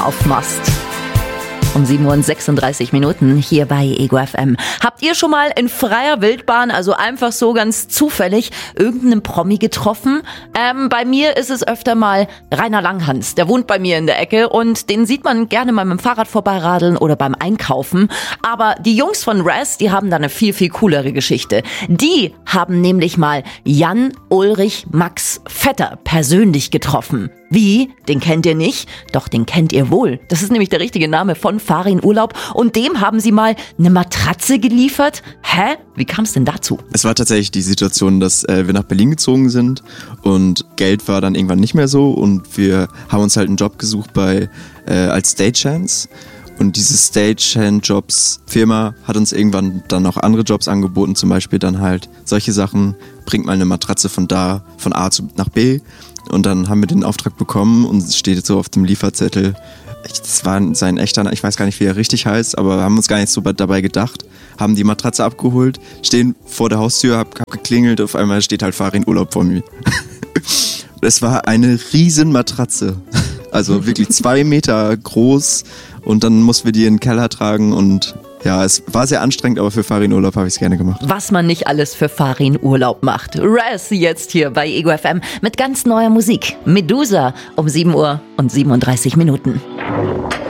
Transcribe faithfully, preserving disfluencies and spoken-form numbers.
auf Mast. Um sieben Uhr und sechsunddreißig Minuten hier bei Ego F M. Habt ihr schon mal in freier Wildbahn, also einfach so ganz zufällig, irgendeinen Promi getroffen? Ähm, bei mir ist es öfter mal Rainer Langhans. Der wohnt bei mir in der Ecke und den sieht man gerne mal mit dem Fahrrad vorbeiradeln oder beim Einkaufen. Aber die Jungs von Raz, die haben da eine viel, viel coolere Geschichte. Die haben nämlich mal Jan Ulrich Max Vetter persönlich getroffen. Wie? Den kennt ihr nicht? Doch, den kennt ihr wohl. Das ist nämlich der richtige Name von Farin Urlaub. Und dem haben sie mal eine Matratze geliefert. Hä? Wie kam es denn dazu? Es war tatsächlich die Situation, dass äh, wir nach Berlin gezogen sind und Geld war dann irgendwann nicht mehr so und wir haben uns halt einen Job gesucht bei äh, als Stagehands. Und diese Stagehand-Jobs-Firma hat uns irgendwann dann auch andere Jobs angeboten, zum Beispiel dann halt solche Sachen, bringt mal eine Matratze von da, von A zu, nach B. Und dann haben wir den Auftrag bekommen und es steht so auf dem Lieferzettel, das war sein echter Name, ich weiß gar nicht, wie er richtig heißt, aber wir haben uns gar nicht so dabei gedacht, haben die Matratze abgeholt, stehen vor der Haustür, hab, hab geklingelt, auf einmal steht halt Farin Urlaub vor mir. Es war eine riesen Matratze, also wirklich zwei Meter groß und dann mussten wir die in den Keller tragen und ja, es war sehr anstrengend, aber für Farin Urlaub habe ich es gerne gemacht. Was man nicht alles für Farin Urlaub macht. Raz jetzt hier bei Ego F M mit ganz neuer Musik. Medusa um sieben Uhr und siebenunddreißig Minuten.